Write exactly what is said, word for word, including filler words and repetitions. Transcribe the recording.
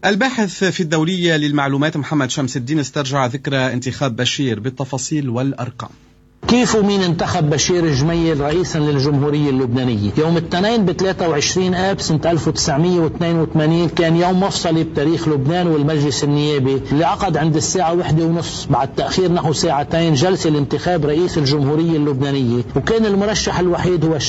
الباحث في الدولية للمعلومات محمد شمس الدين استرجع ذكرى انتخاب بشير بالتفاصيل والأرقام. كيف ومين انتخب بشير جميل رئيسا للجمهورية اللبنانية؟ يوم الاثنين ب ثلاثة وعشرين آب سنة ألف وتسعمئة واثنين وثمانين كان يوم مفصلي بتاريخ لبنان والمجلس النيابي، اللي عقد عند الساعة واحدة ونص بعد تأخير نحو ساعتين جلسة لانتخاب رئيس الجمهورية اللبنانية، وكان المرشح الوحيد هو